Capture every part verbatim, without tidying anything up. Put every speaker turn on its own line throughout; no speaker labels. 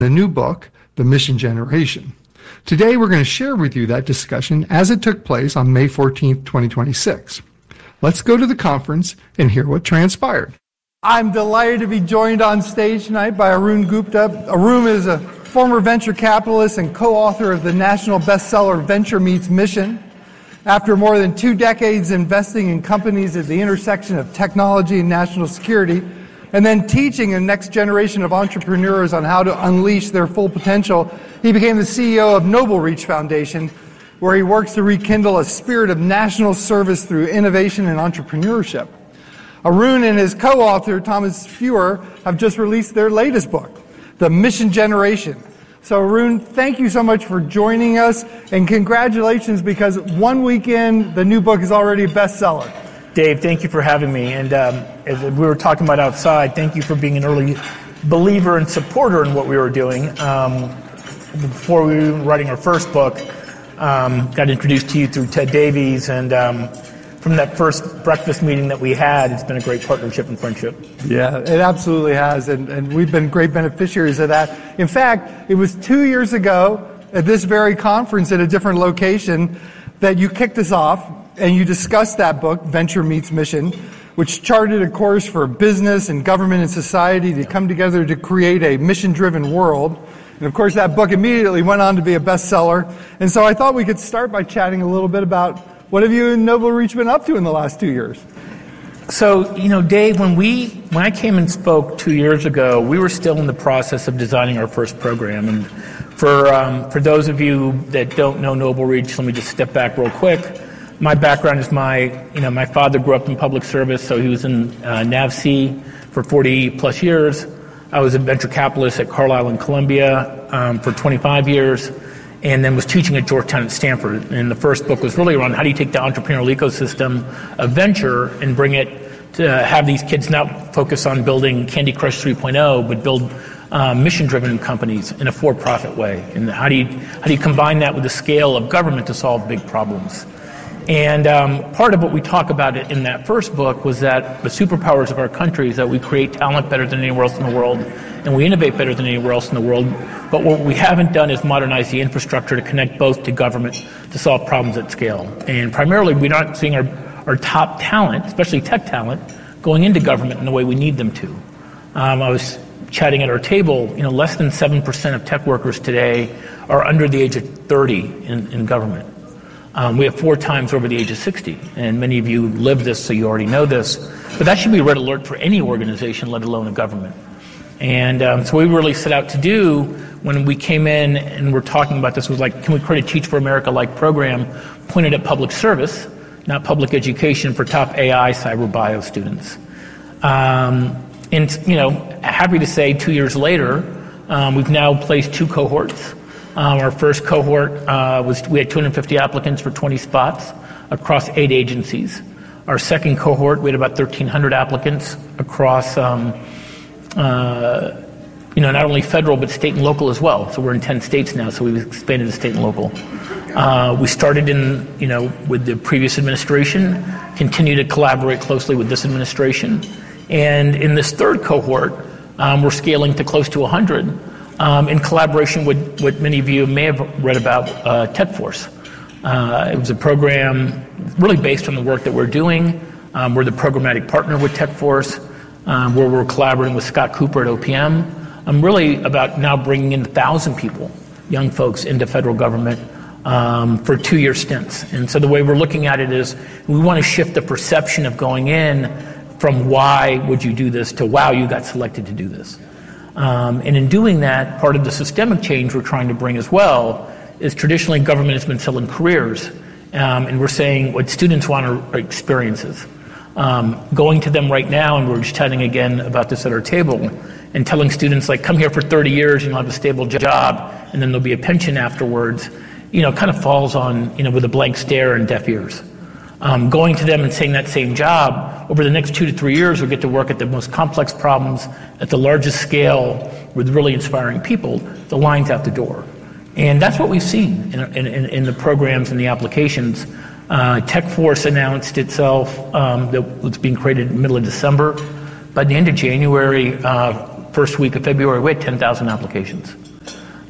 the new book, The Mission Generation. Today, we're going to share with you that discussion as it took place on May fourteenth, twenty twenty-six. Let's go to the conference and hear what transpired. I'm delighted to be joined on stage tonight by Arun Gupta. Arun is a former venture capitalist and co-author of the national bestseller Venture Meets Mission. After more than two decades investing in companies at the intersection of technology and national security, and then teaching a next generation of entrepreneurs on how to unleash their full potential, he became the C E O of Noble Reach Foundation, where he works to rekindle a spirit of national service through innovation and entrepreneurship. Arun and his co-author, Thomas Fuhr, have just released their latest book, The Mission Generation. So Arun, thank you so much for joining us, and congratulations, because one week in, the new book is already a bestseller.
Dave, thank you for having me. And um, as we were talking about outside, thank you for being an early believer and supporter in what we were doing. Um, before we were writing our first book, um, got introduced to you through Ted Davies, and um, from that first breakfast meeting that we had, it's been a great partnership and friendship.
Yeah, it absolutely has, and, and we've been great beneficiaries of that. In fact, it was two years ago at this very conference at a different location that you kicked us off, and you discussed that book, Venture Meets Mission, which charted a course for business and government and society to come together to create a mission-driven world. And of course, that book immediately went on to be a bestseller. And so I thought we could start by chatting a little bit about what have you and Noble Reach been up to in the last two years?
So, you know, Dave, when we when I came and spoke two years ago, we were still in the process of designing our first program. And for um, for those of you that don't know Noble Reach, let me just step back real quick. My background is my, you know, my father grew up in public service, so he was in uh, NAVSEA for forty plus years. I was a venture capitalist at Carlisle and Columbia um, for twenty-five years, and then was teaching at Georgetown and Stanford. And the first book was really around how do you take the entrepreneurial ecosystem of venture and bring it to have these kids not focus on building Candy Crush three point oh, but build uh, mission-driven companies in a for-profit way. And how do you how do you combine that with the scale of government to solve big problems? And um, part of what we talk about in that first book was that the superpowers of our country is that we create talent better than anywhere else in the world, and we innovate better than anywhere else in the world. But what we haven't done is modernize the infrastructure to connect both to government to solve problems at scale. And primarily, we're not seeing our, our top talent, especially tech talent, going into government in the way we need them to. Um, I was chatting at our table, you know, less than seven percent of tech workers today are under the age of thirty in, in government. Um, we have four times over the age of sixty, and many of you live this, so you already know this. But that should be a red alert for any organization, let alone a government. And um, so what we really set out to do when we came in and we're talking about this was like, can we create a Teach for America-like program pointed at public service, not public education for top A I cyber bio students. Um, and, you know, happy to say two years later, um, we've now placed two cohorts. Um, our first cohort uh, was, we had two hundred fifty applicants for twenty spots across eight agencies. Our second cohort, we had about thirteen hundred applicants across, um, uh, you know, not only federal, but state and local as well. So we're in ten states now, so we've expanded to state and local. Uh, we started in, you know, with the previous administration, continue to collaborate closely with this administration. And in this third cohort, um, we're scaling to close to one hundred. Um, in collaboration with what many of you may have read about, uh, TechForce. Uh, it was a program really based on the work that we're doing. Um, we're the programmatic partner with TechForce, um, where we're collaborating with Scott Cooper at O P M. I'm really about now bringing in one thousand people, young folks, into federal government um, for two-year stints. And so the way we're looking at it is we want to shift the perception of going in from why would you do this to wow, you got selected to do this. Um, and in doing that, part of the systemic change we're trying to bring as well is traditionally government has been selling careers, um, and we're saying what students want are experiences. Um, going to them right now, and we're just chatting again about this at our table, and telling students like, come here for thirty years, and you'll have a stable job, and then there'll be a pension afterwards, you know, kind of falls on, you know, with a blank stare and deaf ears. Um, going to them and saying that same job, over the next two to three years, we'll get to work at the most complex problems at the largest scale with really inspiring people, the line's out the door. And that's what we've seen in, in, in the programs and the applications. Uh, TechForce announced itself um, that was being created in the middle of December. By the end of January, uh, first week of February, we had ten thousand applications.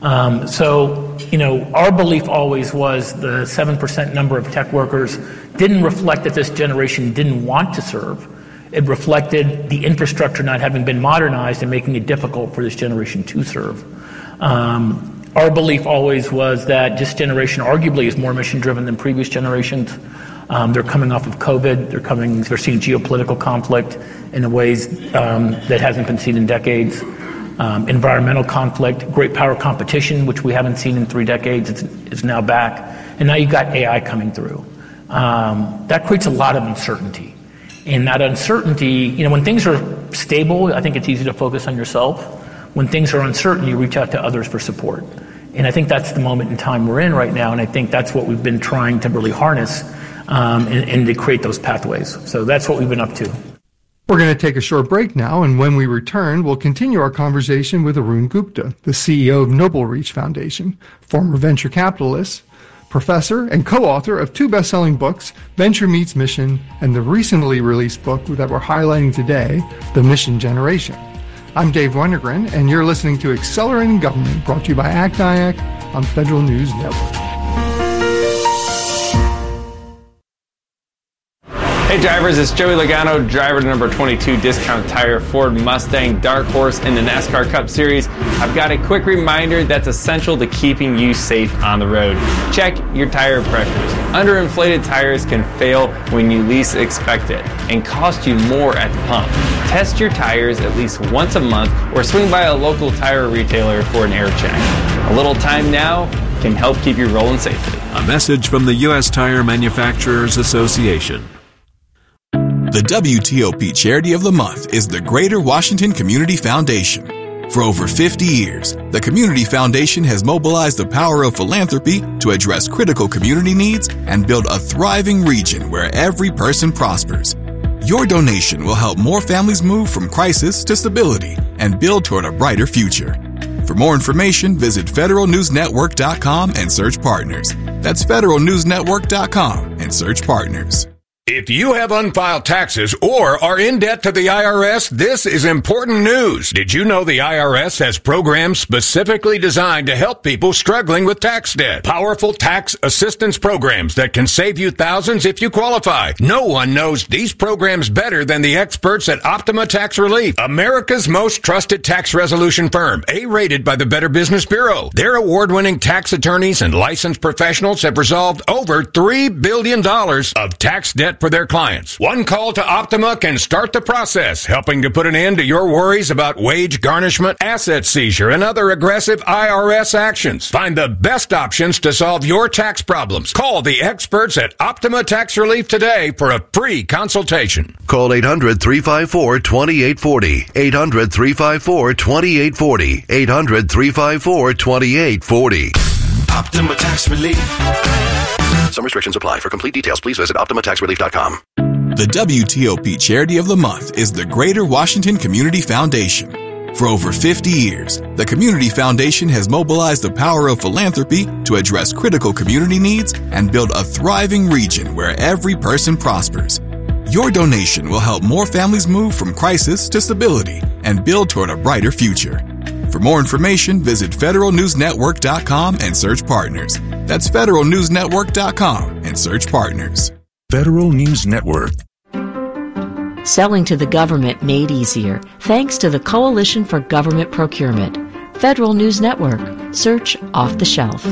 Um, so, you know, our belief always was the seven percent number of tech workers didn't reflect that this generation didn't want to serve. It reflected the infrastructure not having been modernized and making it difficult for this generation to serve. Um, our belief always was that this generation arguably is more mission-driven than previous generations. Um, they're coming off of COVID. They're coming. They're seeing geopolitical conflict in ways um, that hasn't been seen in decades. Um, environmental conflict, great power competition, which we haven't seen in three decades, it's, is now back. And now you've got A I coming through. Um, that creates a lot of uncertainty. And that uncertainty, you know, when things are stable, I think it's easy to focus on yourself. When things are uncertain, you reach out to others for support. And I think that's the moment in time we're in right now. And I think that's what we've been trying to really harness um, and, and to create those pathways. So that's what we've been up to.
We're going to take a short break now, and when we return, we'll continue our conversation with Arun Gupta, the C E O of Noble Reach Foundation, former venture capitalist, professor, and co-author of two best-selling books, Venture Meets Mission, and the recently released book that we're highlighting today, The Mission Generation. I'm Dave Wennergren, and you're listening to Accelerating Government, brought to you by ACT I A C on Federal News Network.
Hey drivers, it's Joey Logano, driver number twenty-two Discount Tire Ford Mustang Dark Horse in the NASCAR Cup Series. I've got a quick reminder that's essential to keeping you safe on the road. Check your tire pressures. Underinflated tires can fail when you least expect it and cost you more at the pump. Test your tires at least once a month or swing by a local tire retailer for an air check. A little time now can help keep you rolling safely.
A message from the U S Tire Manufacturers Association.
The W T O P Charity of the Month is the Greater Washington Community Foundation. For over fifty years, the Community Foundation has mobilized the power of philanthropy to address critical community needs and build a thriving region where every person prospers. Your donation will help more families move from crisis to stability and build toward a brighter future. For more information, visit federal news network dot com and search partners. That's federal news network dot com and search partners.
If you have unfiled taxes or are in debt to the I R S, this is important news. Did you know the I R S has programs specifically designed to help people struggling with tax debt? Powerful tax assistance programs that can save you thousands if you qualify. No one knows these programs better than the experts at Optima Tax Relief, America's most trusted tax resolution firm, A-rated by the Better Business Bureau. Their award-winning tax attorneys and licensed professionals have resolved over three billion dollars of tax debt for their clients. One call to Optima can start the process, helping to put an end to your worries about wage garnishment, asset seizure, and other aggressive I R S actions. Find the best options to solve your tax problems. Call the experts at Optima Tax Relief today for a free consultation.
Call eight hundred, three five four, two eight four zero. eight hundred, three five four, two eight four zero. eight hundred, three five four, two eight four zero.
Optima Tax Relief.
Some restrictions apply. For complete details, please visit optima tax relief dot com.
The W T O P Charity of the Month is the Greater Washington Community Foundation. For over fifty years, the Community Foundation has mobilized the power of philanthropy to address critical community needs and build a thriving region where every person prospers. Your donation will help more families move from crisis to stability and build toward a brighter future. For more information, visit federal news network dot com and search partners. That's federal news network dot com and search partners.
Federal News Network.
Selling to the government made easier thanks to the Coalition for Government Procurement. Federal News Network. Search off the shelf.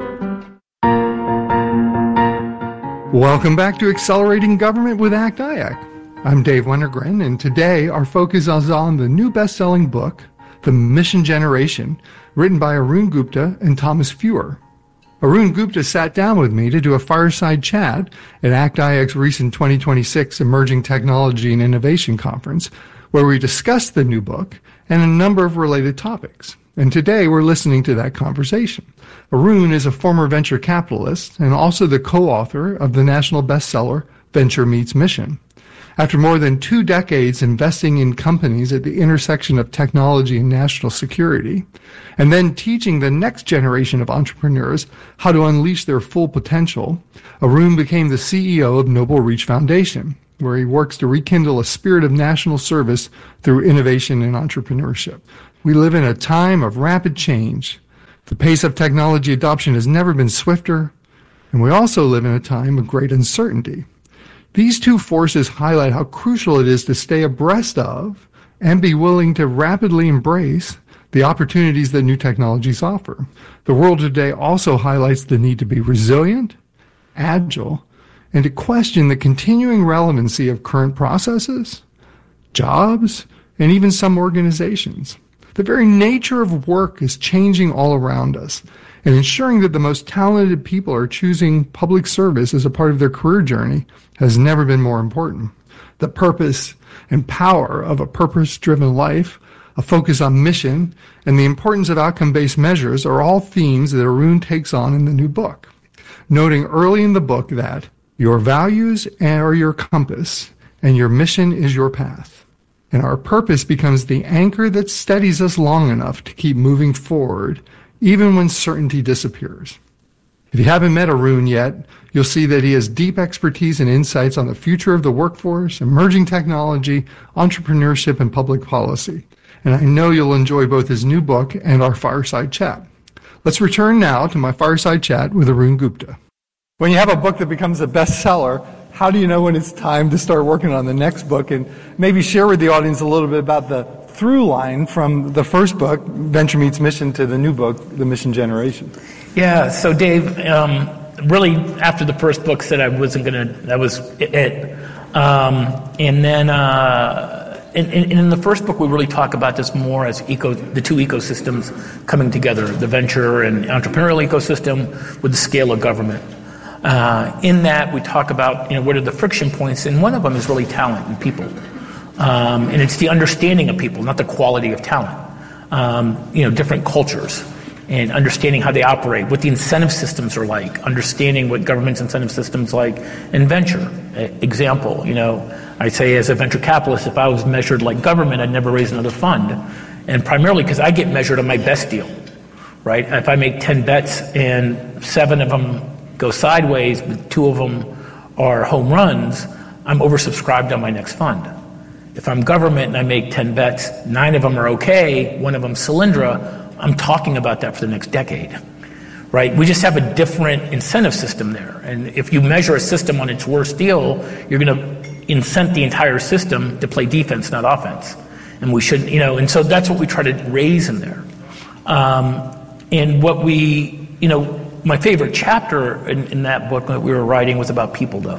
Welcome back to Accelerating Government with ACT I A C. I'm Dave Wennergren, and today our focus is on the new best-selling book, The Mission Generation, written by Arun Gupta and Thomas Fuhr. Arun Gupta sat down with me to do a fireside chat at ACT I A C's recent twenty twenty-six Emerging Technology and Innovation Conference, where we discussed the new book and a number of related topics. And today we're listening to that conversation. Arun is a former venture capitalist and also the co-author of the national bestseller, Venture Meets Mission. After more than two decades investing in companies at the intersection of technology and national security, and then teaching the next generation of entrepreneurs how to unleash their full potential, Arun became the C E O of Noble Reach Foundation, where he works to rekindle a spirit of national service through innovation and entrepreneurship. We live in a time of rapid change. The pace of technology adoption has never been swifter, and we also live in a time of great uncertainty. These two forces highlight how crucial it is to stay abreast of and be willing to rapidly embrace the opportunities that new technologies offer. The world today also highlights the need to be resilient, agile, and to question the continuing relevancy of current processes, jobs, and even some organizations. The very nature of work is changing all around us, and ensuring that the most talented people are choosing public service as a part of their career journey has never been more important. The purpose and power of a purpose-driven life, a focus on mission, and the importance of outcome-based measures are all themes that Arun takes on in the new book, noting early in the book that your values are your compass and your mission is your path. And our purpose becomes the anchor that steadies us long enough to keep moving forward, even when certainty disappears. If you haven't met Arun yet, you'll see that he has deep expertise and insights on the future of the workforce, emerging technology, entrepreneurship, and public policy. And I know you'll enjoy both his new book and our fireside chat. Let's return now to my fireside chat with Arun Gupta. When you have a book that becomes a bestseller, how do you know when it's time to start working on the next book? And maybe share with the audience a little bit about the through line from the first book, Venture Meets Mission, to the new book, The Mission Generation.
Yeah, so Dave, um, really after the first book said I wasn't going to, that was it. Um, and then uh, in, in, in the first book, we really talk about this more as eco, the two ecosystems coming together, the venture and entrepreneurial ecosystem with the scale of government. Uh, in that, we talk about, you know, what are the friction points, and one of them is really talent and people. Um, and it's the understanding of people, not the quality of talent. Um, you know, different cultures and understanding how they operate, what the incentive systems are like, understanding what government's incentive systems like in venture. Example, you know, I say as a venture capitalist, if I was measured like government, I'd never raise another fund. And primarily because I get measured on my best deal, right? If I make ten bets and seven of them go sideways, but two of them are home runs, I'm oversubscribed on my next fund. If I'm government and I make ten bets, nine of them are okay, one of them Solyndra, I'm talking about that for the next decade, right? We just have a different incentive system there. And if you measure a system on its worst deal, you're going to incent the entire system to play defense, not offense. And we shouldn't, you know, and so that's what we try to raise in there. Um, and what we, you know, my favorite chapter in, in that book that we were writing was about people, though.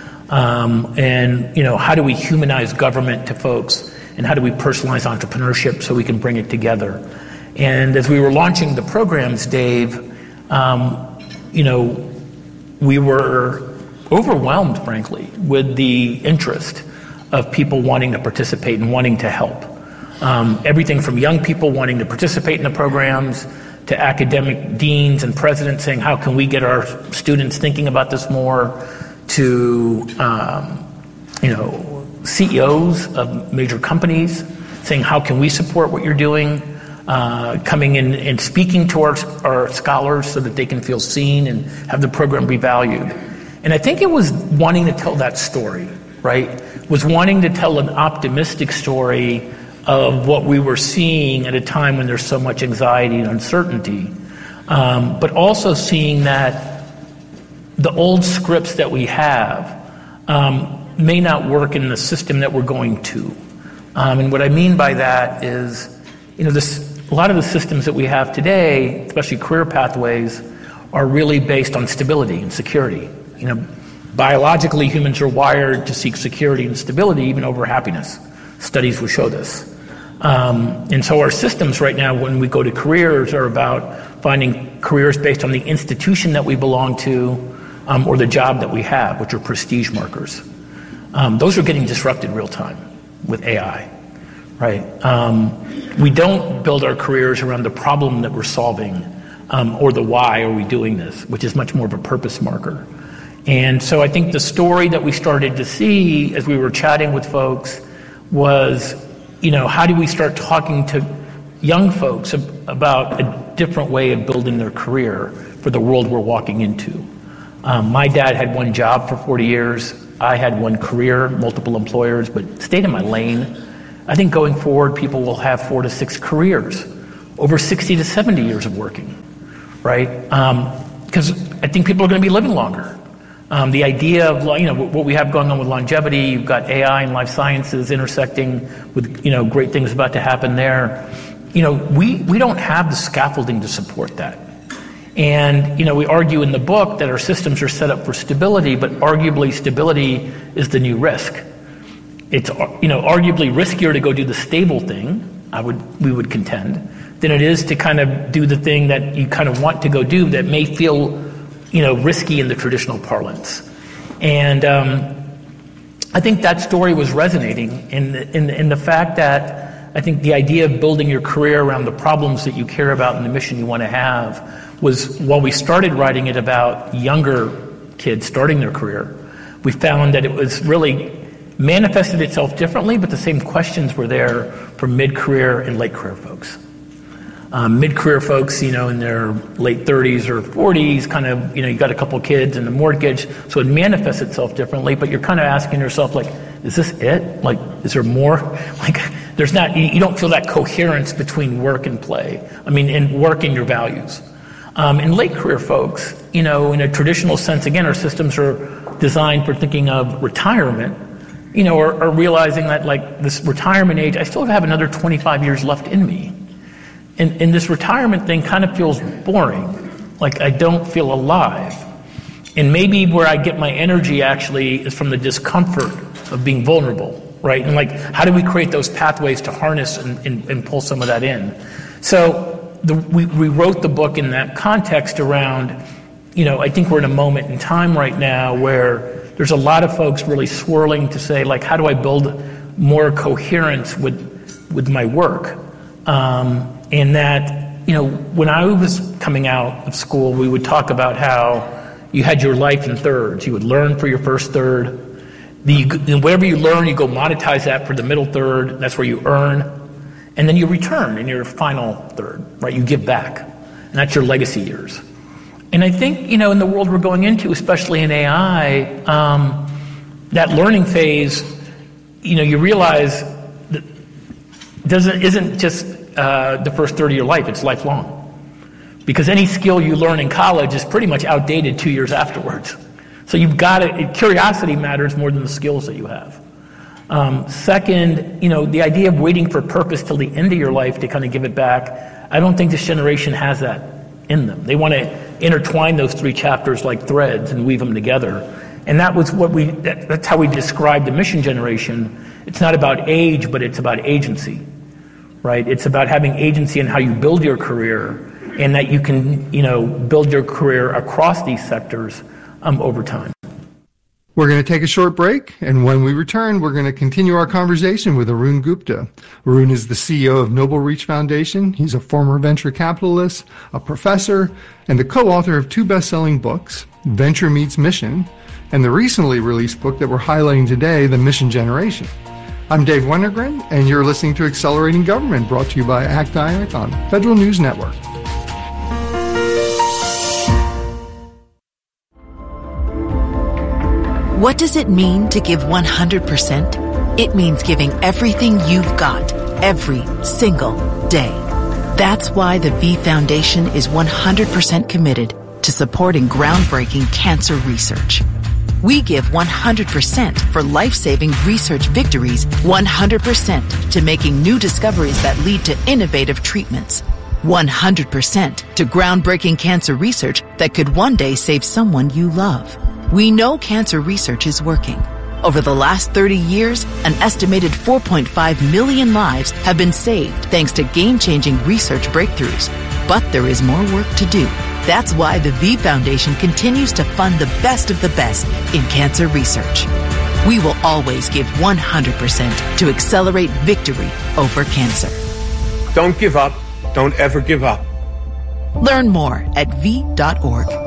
Um, and, you know, how do we humanize government to folks, and how do we personalize entrepreneurship so we can bring it together? And as we were launching the programs, Dave, um, you know, we were overwhelmed, frankly, with the interest of people wanting to participate and wanting to help. Um, everything from young people wanting to participate in the programs to academic deans and presidents saying, how can we get our students thinking about this more, to um, you know, C E Os of major companies saying, how can we support what you're doing, uh, coming in and speaking to our, our scholars so that they can feel seen and have the program be valued. And I think it was wanting to tell that story, right? Was wanting to tell an optimistic story of what we were seeing at a time when there's so much anxiety and uncertainty, um, but also seeing that the old scripts that we have um, may not work in the system that we're going to. Um, and what I mean by that is, you know, this, a lot of the systems that we have today, especially career pathways, are really based on stability and security. You know, biologically, humans are wired to seek security and stability even over happiness. Studies will show this. Um, and so our systems right now, when we go to careers, are about finding careers based on the institution that we belong to, um, or the job that we have, which are prestige markers. Um, those are getting disrupted real time with A I, right? Um, we don't build our careers around the problem that we're solving, um, or the why are we doing this, which is much more of a purpose marker. And so I think the story that we started to see as we were chatting with folks was, you know, how do we start talking to young folks ab- about a different way of building their career for the world we're walking into? Um, my dad had one job for forty years. I had one career, multiple employers, but stayed in my lane. I think going forward, people will have four to six careers, over sixty to seventy years of working. right? Because um, I think people are going to be living longer. Um, the idea of, you know, what we have going on with longevity, you've got A I and life sciences intersecting with, you know, great things about to happen there. You know, we, we don't have the scaffolding to support that. And, you know, we argue in the book that our systems are set up for stability, but arguably stability is the new risk. It's, you know, arguably riskier to go do the stable thing, I would, we would contend, than it is to kind of do the thing that you kind of want to go do that may feel, you know, risky in the traditional parlance. And um, I think that story was resonating in the, in, the, in the fact that I think the idea of building your career around the problems that you care about and the mission you want to have was, while we started writing it about younger kids starting their career, we found that it was really manifested itself differently, but the same questions were there for mid-career and late-career folks. Um, mid-career folks, you know, in their late thirties or forties, kind of, you know, you got a couple kids and a mortgage, so it manifests itself differently, but you're kind of asking yourself, like, is this it? Like, is there more? Like, there's not, you, you don't feel that coherence between work and play. I mean, in work and your values. Um, in late career folks, you know, in a traditional sense, again, our systems are designed for thinking of retirement, you know, or, or realizing that, like, this retirement age, I still have another twenty-five years left in me. And, and this retirement thing kind of feels boring, like I don't feel alive. And maybe where I get my energy actually is from the discomfort of being vulnerable, right? And like, how do we create those pathways to harness and, and, and pull some of that in? So the, we, we wrote the book in that context around, you know, I think we're in a moment in time right now where there's a lot of folks really swirling to say, like, how do I build more coherence with, with my work? Um, And that, you know, when I was coming out of school, we would talk about how you had your life in thirds. You would learn for your first third. The, whatever you learn, you go monetize that for the middle third. That's where you earn. And then you return in your final third, right? You give back. And that's your legacy years. And I think, you know, in the world we're going into, especially in A I, um, that learning phase, you know, you realize that doesn't isn't just Uh, the first third of your life, it's lifelong. Because any skill you learn in college is pretty much outdated two years afterwards. So you've got to, curiosity matters more than the skills that you have. Um, second, you know, the idea of waiting for purpose till the end of your life to kind of give it back, I don't think this generation has that in them. They want to intertwine those three chapters like threads and weave them together. And that was what we, that, that's how we described the mission generation. It's not about age, but it's about agency. Right? It's about having agency in how you build your career, and that you can, you know, build your career across these sectors um, over time.
We're going to take a short break, and when we return, we're going to continue our conversation with Arun Gupta. Arun is the C E O of Noble Reach Foundation. He's a former venture capitalist, a professor, and the co-author of two best-selling books, Venture Meets Mission, and the recently released book that we're highlighting today, The Mission Generation. I'm Dave Wennergren, and you're listening to Accelerating Government, brought to you by A C T I A C on Federal News Network.
What does it mean to give one hundred percent? It means giving everything you've got, every single day. That's why the V Foundation is one hundred percent committed to supporting groundbreaking cancer research. We give one hundred percent for life-saving research victories, one hundred percent to making new discoveries that lead to innovative treatments, one hundred percent to groundbreaking cancer research that could one day save someone you love. We know cancer research is working. Over the last thirty years, an estimated four point five million lives have been saved thanks to game-changing research breakthroughs. But there is more work to do. That's why the V Foundation continues to fund the best of the best in cancer research. We will always give one hundred percent to accelerate victory over cancer.
Don't give up. Don't ever give up.
Learn more at v dot org.